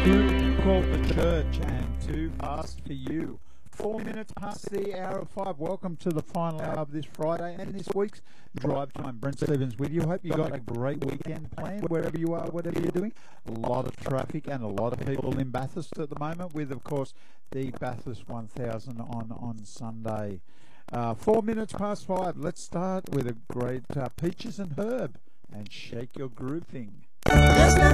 Too called the church and too fast for you. 4 minutes past the hour of 5. Welcome to the final hour of this Friday and this week's Drive Time. Brent Stevens with you. Hope you got a great weekend planned wherever you are, whatever you're doing. A lot of traffic and a lot of people in Bathurst at the moment with, of course, the Bathurst 1000 on Sunday. 4 minutes past 5. Let's start with a great Peaches and Herb and Shake Your Groove Thing. There's nothing